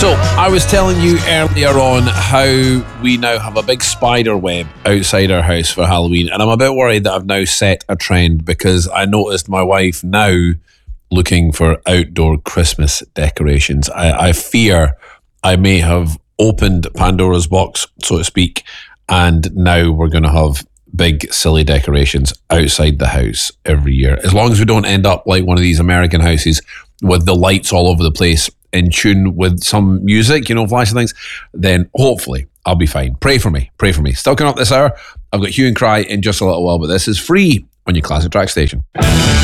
So, I was telling you earlier on how we now have a big spider web outside our house for Halloween, and I'm a bit worried that I've now set a trend because I noticed my wife now looking for outdoor Christmas decorations. I fear I may have opened Pandora's box, so to speak, and now we're going to have big, silly decorations outside the house every year. As long as we don't end up like one of these American houses with the lights all over the place in tune with some music, flashing things, then hopefully I'll be fine. Pray for me. Still coming up this hour, I've got Hue and Cry in just a little while, but this is free on your classic track station.